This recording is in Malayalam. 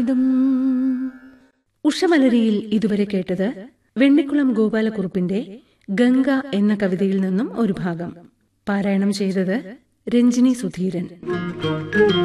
ഉഷമലരിയിൽ ഇതുവരെ കേട്ടത് വെണ്ണിക്കുളം ഗോപാലക്കുറുപ്പിന്റെ ഗംഗ എന്ന കവിതയിൽ നിന്നും ഒരു ഭാഗം. പാരായണം ചെയ്തത് രഞ്ജിനി സുധീരൻ.